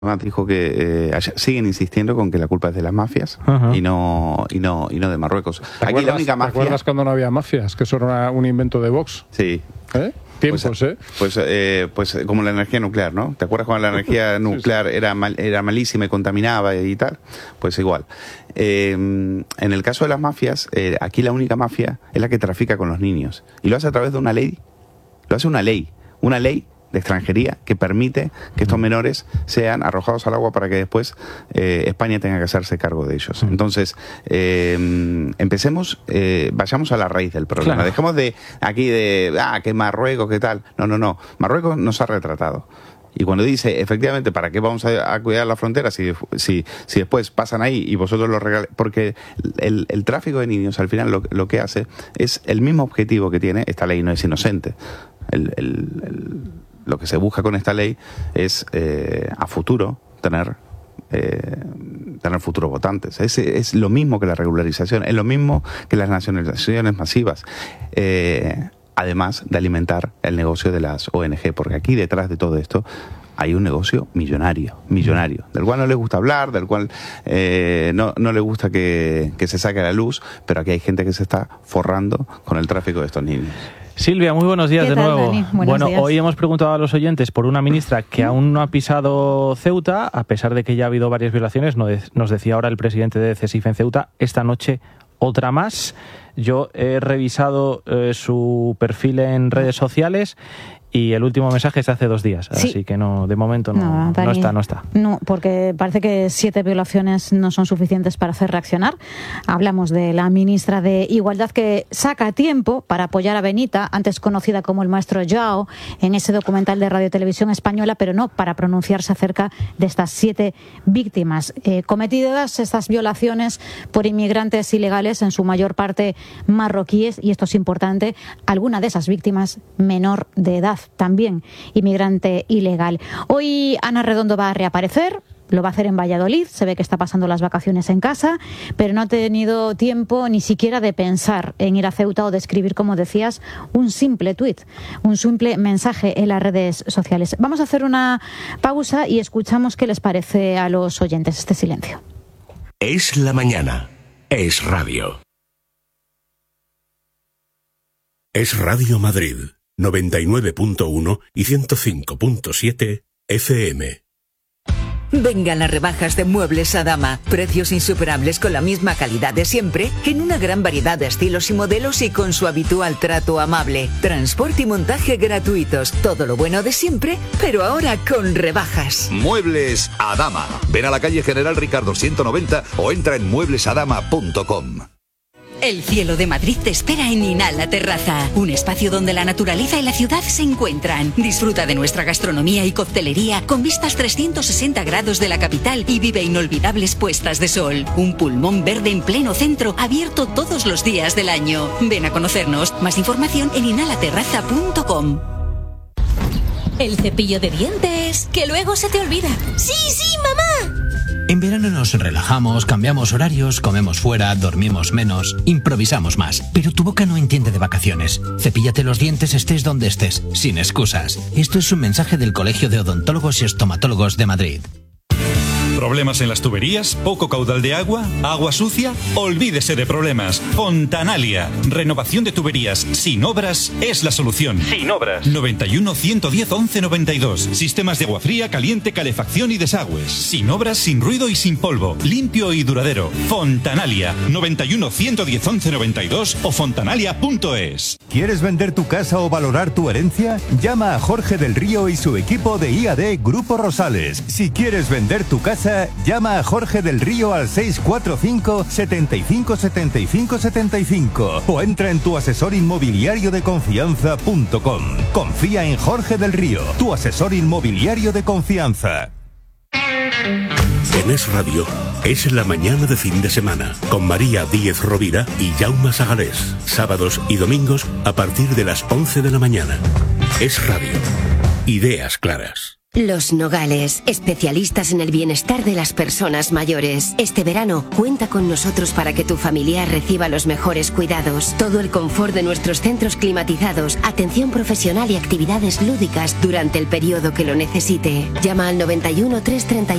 dijo que siguen insistiendo con que la culpa es de las mafias y no de Marruecos. Aquí la única mafia. ¿Te acuerdas cuando no había mafias? Que eso era un invento de Vox. Sí. Tiempos, Pues como la energía nuclear, ¿no? ¿Te acuerdas cuando la energía nuclear era malísima y contaminaba y tal? Pues igual. En el caso de las mafias, aquí la única mafia es la que trafica con los niños. Y lo hace a través de una ley. Lo hace una ley de extranjería que permite que estos menores sean arrojados al agua para que después España tenga que hacerse cargo de ellos. Entonces, vayamos a la raíz del problema. Claro. Dejemos de aquí que Marruecos, ¿qué tal? No. Marruecos nos ha retratado. Y cuando dice, efectivamente, ¿para qué vamos a cuidar la frontera si después pasan ahí y vosotros lo regaláis? Porque el tráfico de niños, al final, lo que hace es el mismo objetivo que tiene. Esta ley no es inocente. Lo que se busca con esta ley es a futuro tener futuros votantes. Es lo mismo que la regularización, es lo mismo que las nacionalizaciones masivas, además de alimentar el negocio de las ONG, porque aquí detrás de todo esto hay un negocio millonario, del cual no les gusta hablar, del cual no les gusta que se saque a la luz, pero aquí hay gente que se está forrando con el tráfico de estos niños. Silvia, muy buenos días de nuevo. Bueno, días. Hoy hemos preguntado a los oyentes por una ministra que aún no ha pisado Ceuta, a pesar de que ya ha habido varias violaciones. Nos decía ahora el presidente de CESIF en Ceuta, esta noche otra más. Yo he revisado su perfil en redes sociales y el último mensaje es hace 2 días, sí. Así que no, de momento no está. No, porque parece que 7 violaciones no son suficientes para hacer reaccionar. Hablamos de la ministra de Igualdad que saca tiempo para apoyar a Benita, antes conocida como el maestro Joao, en ese documental de Radio Televisión Española, pero no para pronunciarse acerca de estas 7 víctimas cometidas, estas violaciones por inmigrantes ilegales, en su mayor parte marroquíes, y esto es importante, alguna de esas víctimas menor de edad, también inmigrante ilegal. Hoy Ana Redondo va a reaparecer, lo va a hacer en Valladolid, se ve que está pasando las vacaciones en casa, pero no ha tenido tiempo ni siquiera de pensar en ir a Ceuta o de escribir, como decías, un simple tuit, un simple mensaje en las redes sociales. Vamos a hacer una pausa y escuchamos qué les parece a los oyentes este silencio. Es la mañana, es radio. Es Radio Madrid. 99.1 y 105.7 FM. Vengan las rebajas de Muebles Adama. Precios insuperables con la misma calidad de siempre, en una gran variedad de estilos y modelos y con su habitual trato amable. Transporte y montaje gratuitos. Todo lo bueno de siempre, pero ahora con rebajas. Muebles Adama. Ven a la calle General Ricardo 190 o entra en mueblesadama.com. El cielo de Madrid te espera en Inhala Terraza, un espacio donde la naturaleza y la ciudad se encuentran. Disfruta de nuestra gastronomía y coctelería con vistas 360 grados de la capital y vive inolvidables puestas de sol. Un pulmón verde en pleno centro, abierto todos los días del año. Ven a conocernos. Más información en inhalaterraza.com. El cepillo de dientes, que luego se te olvida. ¡Sí, mamá! En verano nos relajamos, cambiamos horarios, comemos fuera, dormimos menos, improvisamos más. Pero tu boca no entiende de vacaciones. Cepíllate los dientes estés donde estés, sin excusas. Esto es un mensaje del Colegio de Odontólogos y Estomatólogos de Madrid. ¿Problemas en las tuberías? ¿Poco caudal de agua? ¿Agua sucia? Olvídese de problemas. Fontanalia. Renovación de tuberías sin obras es la solución. Sin obras. 91 110 11 92. Sistemas de agua fría, caliente, calefacción y desagües. Sin obras, sin ruido y sin polvo. Limpio y duradero. Fontanalia. 91 110 11 92 o fontanalia.es. ¿Quieres vender tu casa o valorar tu herencia? Llama a Jorge del Río y su equipo de IAD Grupo Rosales. Si quieres vender tu casa, llama a Jorge del Río al 645 75 75 75 o entra en tu asesor inmobiliario de confianza.com. Confía en Jorge del Río, tu asesor inmobiliario de confianza. En Es Radio, es la mañana de fin de semana, con María Díez Rovira y Jaume Sagalés. Sábados y domingos a partir de las 11 de la mañana. Es Radio. Ideas claras. Los Nogales, especialistas en el bienestar de las personas mayores. Este verano, cuenta con nosotros para que tu familiar reciba los mejores cuidados. Todo el confort de nuestros centros climatizados, atención profesional y actividades lúdicas durante el periodo que lo necesite. Llama al 91 331